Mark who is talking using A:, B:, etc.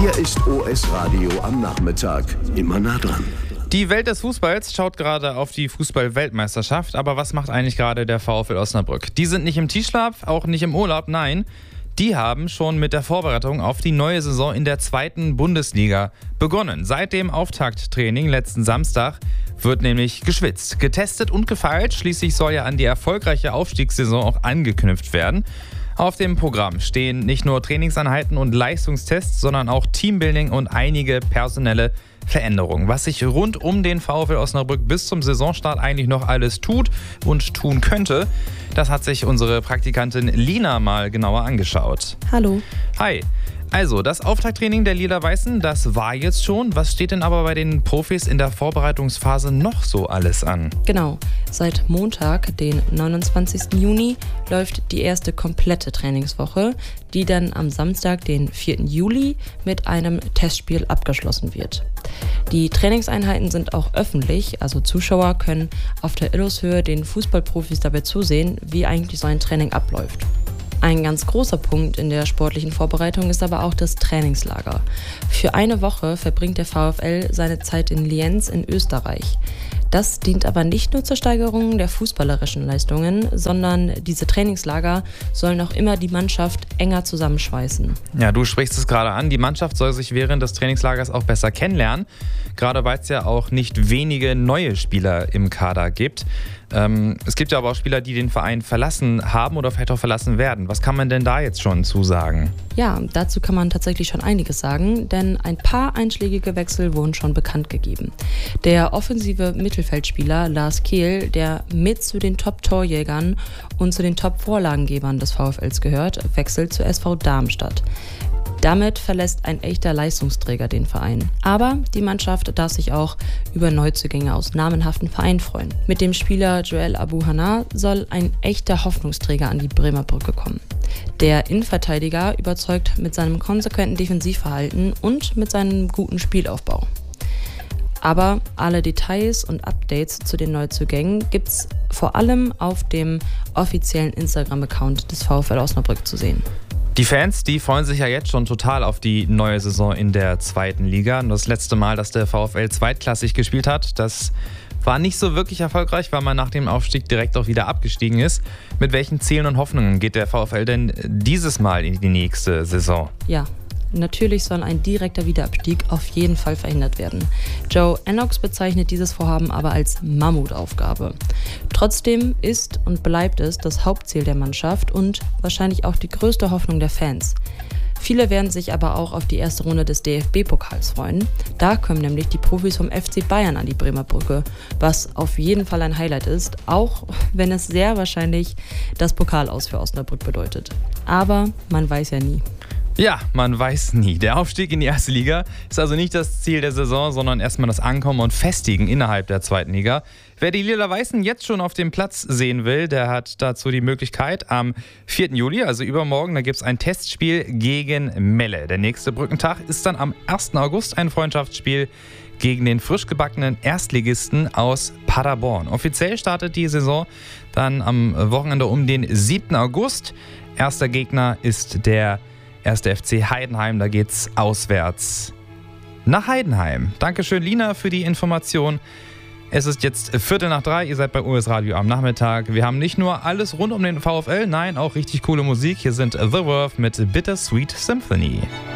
A: Hier ist OS Radio am Nachmittag. Immer nah dran.
B: Die Welt des Fußballs schaut gerade auf die Fußball-Weltmeisterschaft. Aber was macht eigentlich gerade der VfL Osnabrück? Die sind nicht im Tiefschlaf, auch nicht im Urlaub, nein. Die haben schon mit der Vorbereitung auf die neue Saison in der 2. Bundesliga begonnen. Seit dem Auftakttraining letzten Samstag wird nämlich geschwitzt, getestet und gefeilt. Schließlich soll ja an die erfolgreiche Aufstiegssaison auch angeknüpft werden. Auf dem Programm stehen nicht nur Trainingseinheiten und Leistungstests, sondern auch Teambuilding und einige personelle Veränderungen. Was sich rund um den VfL Osnabrück bis zum Saisonstart eigentlich noch alles tut und tun könnte, das hat sich unsere Praktikantin Lina mal genauer angeschaut.
C: Hallo.
B: Hi. Also, das Auftakttraining der Lila-Weißen, das war jetzt schon. Was steht denn aber bei den Profis in der Vorbereitungsphase noch so alles an?
C: Genau. Seit Montag, den 29. Juni, läuft die erste komplette Trainingswoche, die dann am Samstag, den 4. Juli, mit einem Testspiel abgeschlossen wird. Die Trainingseinheiten sind auch öffentlich, also Zuschauer können auf der Illushöhe den Fußballprofis dabei zusehen, wie eigentlich so ein Training abläuft. Ein ganz großer Punkt in der sportlichen Vorbereitung ist aber auch das Trainingslager. Für eine Woche verbringt der VfL seine Zeit in Lienz in Österreich. Das dient aber nicht nur zur Steigerung der fußballerischen Leistungen, sondern diese Trainingslager sollen auch immer die Mannschaft enger zusammenschweißen.
B: Ja, du sprichst es gerade an. Die Mannschaft soll sich während des Trainingslagers auch besser kennenlernen. Gerade weil es ja auch nicht wenige neue Spieler im Kader gibt. Es gibt ja aber auch Spieler, die den Verein verlassen haben oder vielleicht auch verlassen werden. Was kann man denn da jetzt schon zusagen?
C: Ja, dazu kann man tatsächlich schon einiges sagen, denn ein paar einschlägige Wechsel wurden schon bekannt gegeben. Der offensive Mittelfeldspieler Lars Kehl, der mit zu den Top-Torjägern und zu den Top-Vorlagengebern des VfLs gehört, wechselt zu SV Darmstadt. Damit verlässt ein echter Leistungsträger den Verein. Aber die Mannschaft darf sich auch über Neuzugänge aus namenhaften Vereinen freuen. Mit dem Spieler Joel Abu-Hanna soll ein echter Hoffnungsträger an die Bremer Brücke kommen. Der Innenverteidiger überzeugt mit seinem konsequenten Defensivverhalten und mit seinem guten Spielaufbau. Aber alle Details und Updates zu den Neuzugängen gibt's vor allem auf dem offiziellen Instagram-Account des VfL Osnabrück zu sehen.
B: Die Fans, die freuen sich ja jetzt schon total auf die neue Saison in der 2. Liga. Und das letzte Mal, dass der VfL zweitklassig gespielt hat, das war nicht so wirklich erfolgreich, weil man nach dem Aufstieg direkt auch wieder abgestiegen ist. Mit welchen Zielen und Hoffnungen geht der VfL denn dieses Mal in die nächste Saison?
C: Ja, natürlich soll ein direkter Wiederabstieg auf jeden Fall verhindert werden. Joe Ennox bezeichnet dieses Vorhaben aber als Mammutaufgabe. Trotzdem ist und bleibt es das Hauptziel der Mannschaft und wahrscheinlich auch die größte Hoffnung der Fans. Viele werden sich aber auch auf die erste Runde des DFB-Pokals freuen. Da kommen nämlich die Profis vom FC Bayern an die Bremer Brücke, was auf jeden Fall ein Highlight ist, auch wenn es sehr wahrscheinlich das Pokalaus für Osnabrück bedeutet. Aber man weiß ja nie.
B: Ja, man weiß nie. Der Aufstieg in die 1. Liga ist also nicht das Ziel der Saison, sondern erstmal das Ankommen und Festigen innerhalb der 2. Liga. Wer die Lila-Weißen jetzt schon auf dem Platz sehen will, der hat dazu die Möglichkeit am 4. Juli, also übermorgen, da gibt es ein Testspiel gegen Melle. Der nächste Brückentag ist dann am 1. August ein Freundschaftsspiel gegen den frisch gebackenen Erstligisten aus Paderborn. Offiziell startet die Saison dann am Wochenende um den 7. August. Erster Gegner ist der 1. FC Heidenheim, da geht's auswärts nach Heidenheim. Dankeschön, Lina, für die Information. Es ist jetzt 2:45, ihr seid bei OS Radio am Nachmittag. Wir haben nicht nur alles rund um den VfL, nein, auch richtig coole Musik. Hier sind The Verve mit Bittersweet Symphony.